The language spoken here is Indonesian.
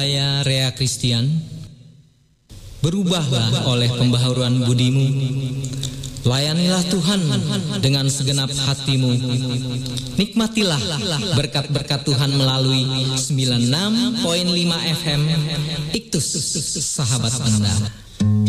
Saya Rea Christian. Berubahlah oleh pembaharuan budimu. Layanilah Tuhan dengan segenap hatimu. Nikmatilah berkat-berkat Tuhan melalui 96.5 FM Iktus, sahabat Anda.